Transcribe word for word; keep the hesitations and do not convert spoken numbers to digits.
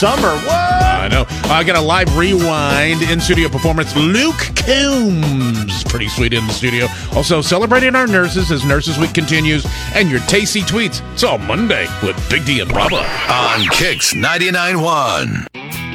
summer. What? I know. I got a live rewind in studio performance. Luke Combs, pretty sweet in the studio. Also celebrating our nurses as Nurses Week continues, and your tasty tweets. It's all Monday with Big D and Bravo on Kicks ninety-nine point one.